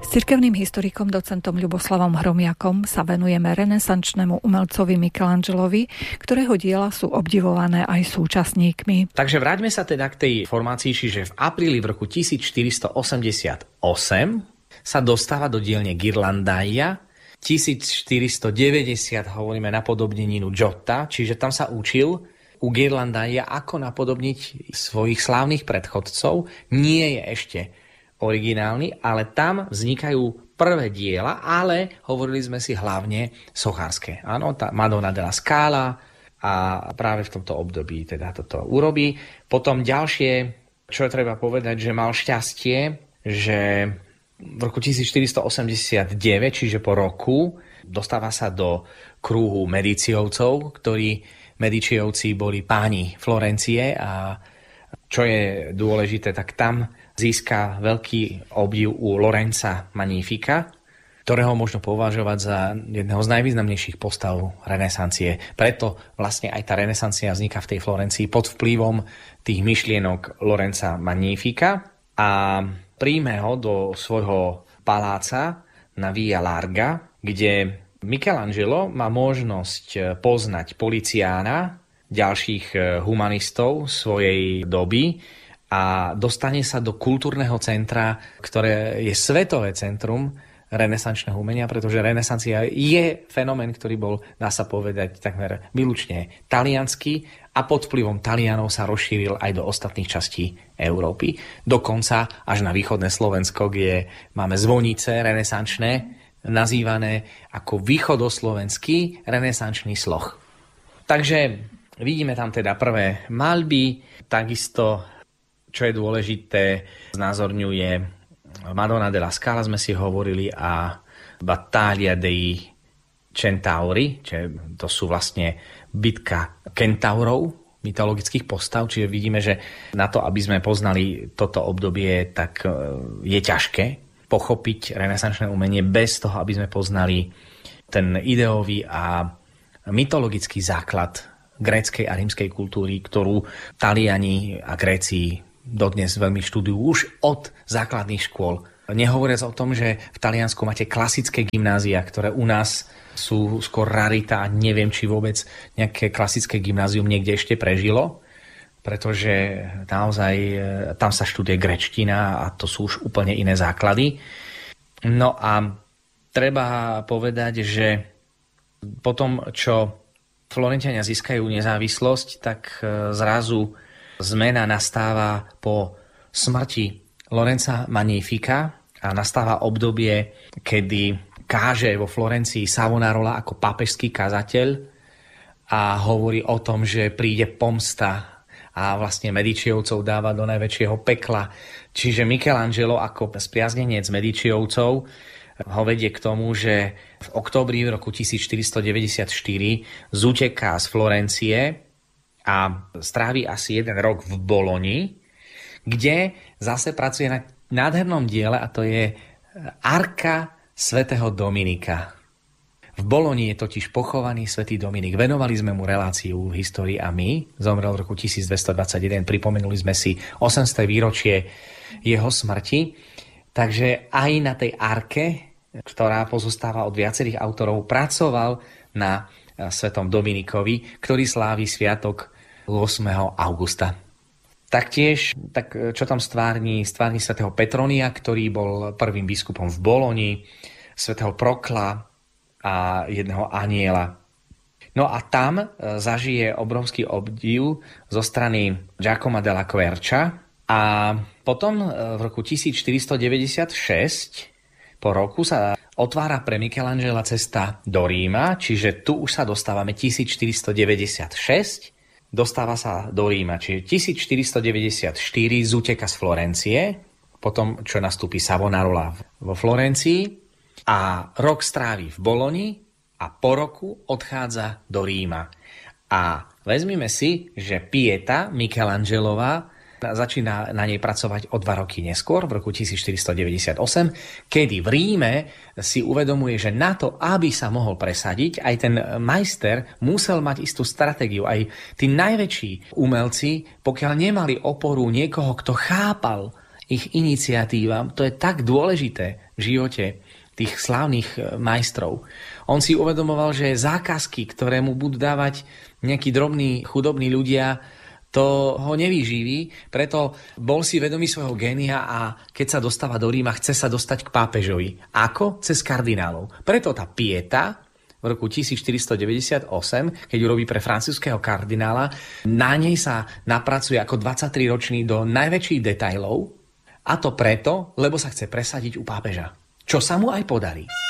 S cirkevným historikom docentom Ľuboslavom Hromiakom sa venujeme renesančnému umelcovi Michelangelovi, ktorého diela sú obdivované aj súčasníkmi. Takže vráťme sa teda k tej formácii, čiže v apríli v roku 1488 sa dostáva do dielne Ghirlandaia, 1490 hovoríme napodobneninu Giotta, čiže tam sa učil u Ghirlandaia, ako napodobniť svojich slávnych predchodcov. Nie je ešte originálny, ale tam vznikajú prvé diela, ale hovorili sme si hlavne sochárske. Áno, tá Madonna della Scala a práve v tomto období teda toto urobí. Potom ďalšie, čo je treba povedať, že mal šťastie, že v roku 1489, čiže po roku, dostáva sa do krúhu Mediciovcov, ktorí Medičiovci boli páni Florencie a čo je dôležité, tak tam získa veľký obdiv u Lorenza Magnifica, ktorého možno považovať za jedného z najvýznamnejších postav renesancie. Preto vlastne aj tá renesancia vzniká v tej Florencii pod vplyvom tých myšlienok Lorenza Magnifica a príjme ho do svojho paláca na Via Larga, kde Michelangelo má možnosť poznať Poliziana, ďalších humanistov svojej doby a dostane sa do kultúrneho centra, ktoré je svetové centrum renesančného umenia, pretože renesancia je fenomén, ktorý bol, dá sa povedať, takmer výlučne taliansky a pod vplyvom Talianov sa rozšíril aj do ostatných častí Európy. Dokonca až na východné Slovensko, kde máme zvonice renesančné, nazývané ako východoslovenský renesančný sloh. Takže vidíme tam teda prvé maľby, takisto, čo je dôležité, znázorňuje Madonna della Scala, sme si hovorili, a Battaglia dei Centauri, čiže to sú vlastne bitka kentaurov, mytologických postav, čiže vidíme, že na to, aby sme poznali toto obdobie, tak je ťažké pochopiť renesančné umenie bez toho, aby sme poznali ten ideový a mytologický základ gréckej a rímskej kultúry, ktorú Taliani a Gréci dodnes veľmi študujú už od základných škôl. Nehovoriac o tom, že v Taliansku máte klasické gymnázia, ktoré u nás sú skôr rarita a neviem, či vôbec nejaké klasické gymnázium niekde ešte prežilo, pretože naozaj tam sa študuje gréčtina a to sú už úplne iné základy. No a treba povedať, že potom, čo Florentiania získajú nezávislosť, tak zrazu zmena nastáva po smrti Lorenza Magnifica a nastáva obdobie, kedy káže vo Florencii Savonarola ako pápežský kazateľ a hovorí o tom, že príde pomsta a vlastne Medičiovcov dáva do najväčšieho pekla. Čiže Michelangelo ako spriaznenec Medičiovcov ho vedie k tomu, že v októbri roku 1494 zuteká z Florencie a strávi asi 1 rok v Boloni, kde zase pracuje na nádhernom diele, a to je Arka svätého Dominika. V Boloni je totiž pochovaný svätý Dominik. Venovali sme mu reláciu v histórii a my. Zomrel v roku 1221. Pripomenuli sme si 800. výročie jeho smrti. Takže aj na tej arke, ktorá pozostáva od viacerých autorov, pracoval na svätom Dominikovi, ktorý slávi sviatok 8. augusta. Taktiež, čo tam stvárni svätého Petronia, ktorý bol prvým biskupom v Boloni, svätého Prokla a jedného aniela. No a tam zažije obrovský obdiv zo strany Giacomo della Quercia a potom v roku 1496 po roku sa otvára pre Michelangela cesta do Ríma, čiže tu už sa dostávame 1496, dostáva sa do Ríma, čiže 1494 zúteka z Florencie, potom čo nastúpi Savonarola vo Florencii, a rok strávi v Boloni a po roku odchádza do Ríma. A vezmime si, že Pieta Michelangelova začína na nej pracovať o 2 roky neskôr, v roku 1498, kedy v Ríme si uvedomuje, že na to, aby sa mohol presadiť, aj ten majster musel mať istú stratégiu. Aj tí najväčší umelci, pokiaľ nemali oporu niekoho, kto chápal ich iniciatívam. To je tak dôležité v živote tých slávnych majstrov. On si uvedomoval, že zákazky, ktoré mu budú dávať nejakí drobní, chudobní ľudia, to ho nevyživí, preto bol si vedomý svojho génia a keď sa dostáva do Ríma, chce sa dostať k pápežovi. Ako? Cez kardinálov. Preto tá pieta v roku 1498, keď urobí pre francúzskeho kardinála, na nej sa napracuje ako 23-ročný do najväčších detailov, a to preto, lebo sa chce presadiť u pápeža. Čo sa mu aj podarí.